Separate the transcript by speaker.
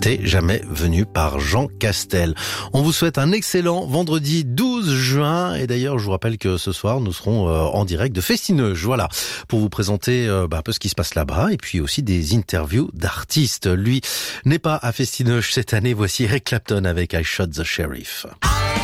Speaker 1: T'es jamais venu par Jean Castel. On vous souhaite un excellent vendredi 12 juin. Et d'ailleurs, je vous rappelle que ce soir, nous serons en direct de Festineuge. Voilà, pour vous présenter un peu ce qui se passe là-bas. Et puis aussi des interviews d'artistes. Lui n'est pas à Festineuge cette année. Voici Eric Clapton avec I Shot the Sheriff.